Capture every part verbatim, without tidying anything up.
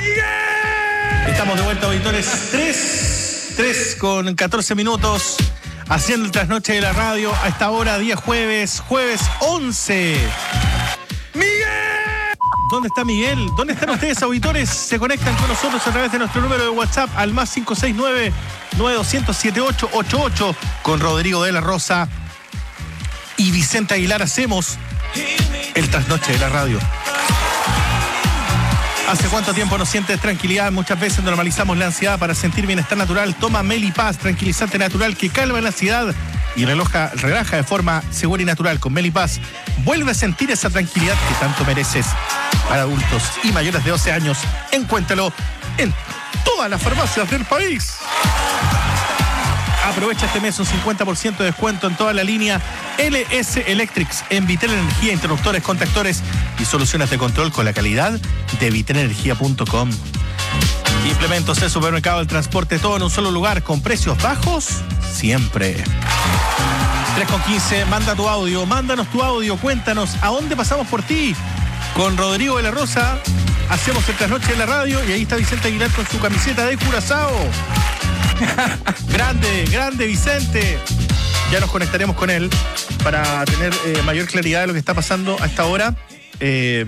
Estamos de vuelta, auditores. tres, tres con catorce minutos, haciendo el trasnoche de la radio a esta hora, día jueves, jueves once. ¡Miguel! ¿Dónde está Miguel? ¿Dónde están ustedes, auditores? Se conectan con nosotros a través de nuestro número de WhatsApp al más cinco seis nueve, nueve dos cero cero, siete ocho ocho ocho. Con Rodrigo de la Rosa y Vicente Aguilar hacemos el trasnoche de la radio. ¿Hace cuánto tiempo no sientes tranquilidad? Muchas veces normalizamos la ansiedad para sentir bienestar natural. Toma Melipaz, tranquilizante natural que calma la ansiedad y relaja, relaja de forma segura y natural. Con Melipaz vuelve a sentir esa tranquilidad que tanto mereces. Para adultos y mayores de doce años, encuéntralo en todas las farmacias del país. Aprovecha este mes un cincuenta por ciento de descuento en toda la línea L S Electrics en Vitel Energía, interruptores, contactores y soluciones de control con la calidad de vitel energía punto com. Implementos de supermercado del transporte, todo en un solo lugar, con precios bajos siempre. tres con quince, manda tu audio, mándanos tu audio, cuéntanos a dónde pasamos por ti. Con Rodrigo de la Rosa hacemos el trasnoche de la radio y ahí está Vicente Aguilar con su camiseta de Curazao. Grande, grande Vicente. Ya nos conectaremos con él para tener eh, mayor claridad de lo que está pasando a esta hora. Eh,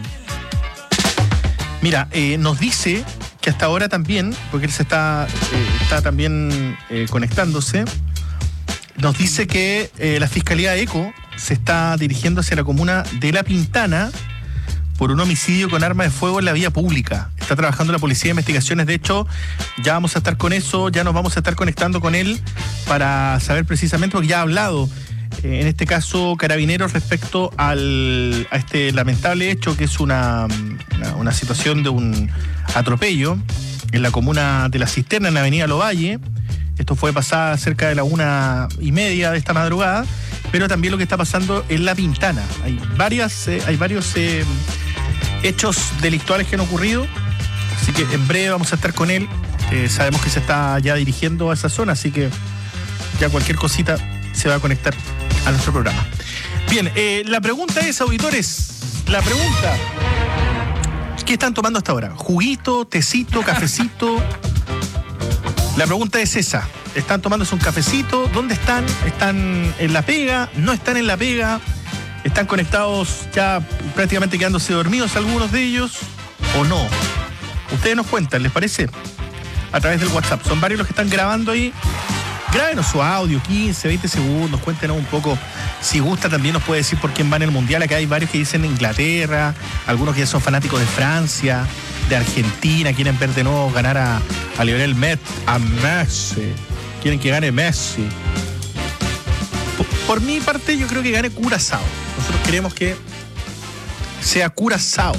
mira, eh, nos dice que hasta ahora también, porque él se está, eh, está también eh, conectándose, nos dice que eh, la Fiscalía de ECO se está dirigiendo hacia la comuna de La Pintana por un homicidio con arma de fuego en la vía pública. Está trabajando la Policía de Investigaciones. De hecho, ya vamos a estar con eso, ya nos vamos a estar conectando con él para saber precisamente, porque ya ha hablado, eh, en este caso, Carabineros respecto al, a este lamentable hecho que es una, una, una situación de un atropello en la comuna de La Cisterna, en la avenida Lovalle. Esto fue pasada cerca de la una y media de esta madrugada, pero también lo que está pasando en La Pintana. Hay varias, eh, hay varios eh, hechos delictuales que han ocurrido, así que en breve vamos a estar con él. Eh, sabemos que se está ya dirigiendo a esa zona, así que ya cualquier cosita se va a conectar a nuestro programa. Bien, eh, la pregunta es, auditores, la pregunta, ¿qué están tomando hasta ahora? ¿Juguito, tecito, cafecito? La pregunta es esa. ¿Están tomándose un cafecito? ¿Dónde están? ¿Están en la pega? ¿No están en la pega? ¿Están conectados ya prácticamente quedándose dormidos algunos de ellos? ¿O no? Ustedes nos cuentan, ¿les parece? A través del WhatsApp. Son varios los que están grabando ahí. Grábenos su audio, quince, veinte segundos. Cuéntenos un poco. Si gusta, también nos puede decir por quién va en el Mundial. Acá hay varios que dicen Inglaterra. Algunos que ya son fanáticos de Francia, de Argentina. Quieren ver de nuevo ganar a, a Lionel Messi. A Messi. Quieren que gane Messi. Por, por mi parte, yo creo que gane Curazao. Nosotros queremos que sea Curazao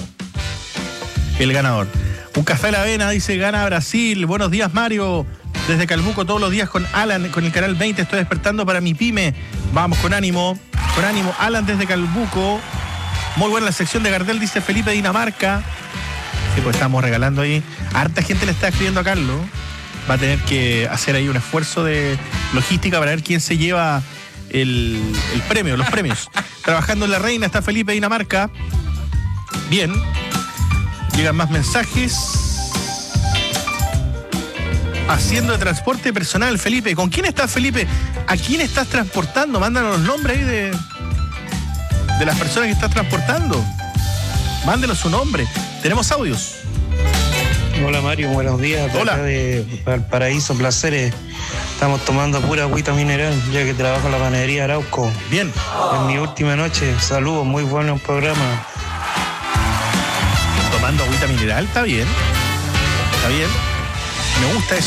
el ganador. Un café a la avena, dice, gana Brasil. Buenos días, Mario. Desde Calbuco, todos los días con Alan, con el canal veinte. Estoy despertando para mi pyme. Vamos, con ánimo. Con ánimo. Alan desde Calbuco. Muy buena la sección de Gardel, dice Felipe de Dinamarca. Sí, pues estamos regalando ahí. Harta gente le está escribiendo a Carlos. Va a tener que hacer ahí un esfuerzo de logística para ver quién se lleva el, el premio, los premios. Trabajando en La Reina está Felipe de Dinamarca. Bien. Llegan más mensajes. Haciendo de transporte personal, Felipe. ¿Con quién estás, Felipe? ¿A quién estás transportando? Mándanos los nombres ahí de, de las personas que estás transportando. Mándenos su nombre. Tenemos audios. Hola, Mario, buenos días. Hola. Acá de Valparaíso, Placeres. Estamos tomando pura agüita mineral, ya que trabajo en la panadería Arauco. Bien. En mi última noche. Saludos, muy bueno el programa. Tomando agüita mineral, está bien. Está bien. Me gusta eso.